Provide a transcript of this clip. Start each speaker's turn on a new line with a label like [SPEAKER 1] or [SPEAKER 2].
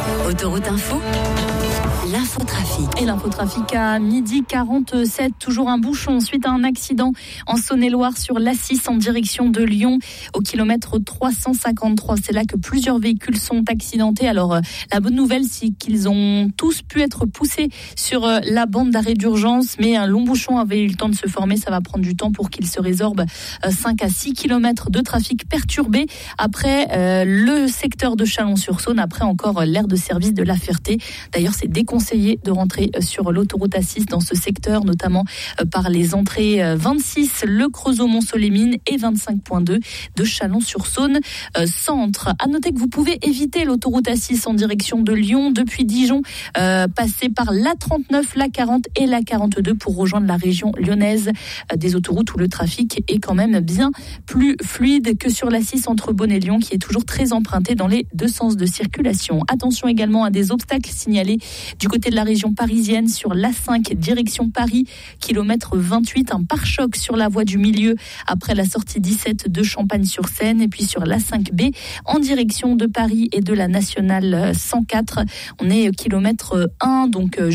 [SPEAKER 1] Autoroute Info, l'infotrafic.
[SPEAKER 2] Et l'infotrafic à 12h47, toujours un bouchon suite à un accident en Saône-et-Loire sur l'A6 en direction de Lyon au kilomètre 353. C'est là que plusieurs véhicules sont accidentés. Alors la bonne nouvelle, c'est qu'ils ont tous pu être poussés sur la bande d'arrêt d'urgence, mais un long bouchon avait eu le temps de se former. Ça va prendre du temps pour qu'il se résorbe. 5 à 6 kilomètres de trafic perturbé après le secteur de Chalon-sur-Saône, après encore l'aire de service de La Ferté. D'ailleurs, c'est déconseillé de rentrer sur l'autoroute A6 dans ce secteur, notamment par les entrées 26, le Creusot-Montceau-les-Mines et 25.2 de Chalon-sur-Saône centre. À noter que vous pouvez éviter l'autoroute A6 en direction de Lyon depuis Dijon, passer par la 39, la 40 et la 42 pour rejoindre la région lyonnaise, des autoroutes où le trafic est quand même bien plus fluide que sur l'A6 entre Beaune et Lyon, qui est toujours très emprunté dans les deux sens de circulation. Attention également à des obstacles signalés du côté de la région parisienne sur l'A5 direction Paris, kilomètre 28, un pare-choc sur la voie du milieu après la sortie 17 de Champagne-sur-Seine, et puis sur l'A5B en direction de Paris et de la nationale 104, on est kilomètre 1, donc